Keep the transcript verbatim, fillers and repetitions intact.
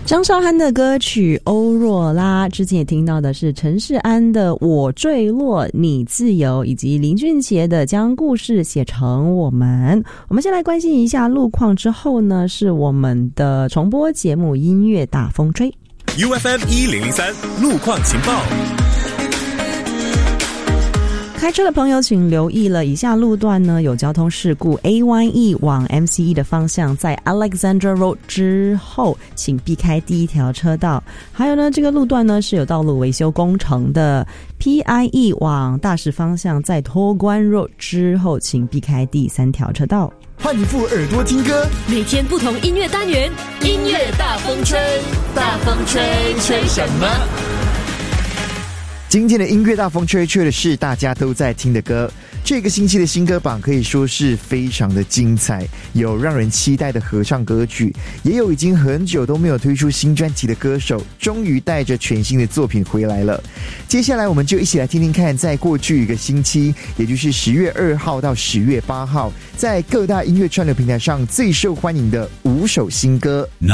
张韶涵的歌曲《欧若拉》，之前也听到的是陈世安的《我坠落你自由》，以及林俊杰的《将故事写成我们》。我们先来关心一下路况，之后呢是我们的重播节目《音乐大风吹》。 U F M 一零零三路况情报。 开车的朋友请留意了，以下路段呢有交通事故 A Y E 往 M C E 的方向，在 Alexandra Road 之后请避开第一条车道。还有呢，这个路段呢是有道路维修工程的 P I E 往大石方向，在托关 Road 之后请避开第三条车道。 换你副耳朵听歌， 每天不同音乐单元，音乐大风吹，大风吹，吹什么？ 今天的音乐大风吹吹的是大家都在听的歌。这个星期的新歌榜可以说是非常的精彩，有让人期待的合唱歌曲，也有已经很久都没有推出新专辑的歌手终于带着全新的作品回来了。接下来我们就一起来听听看，在过去一个星期，也就是十月二号到十月八号，在各大音乐串流平台上最受欢迎的五首新歌。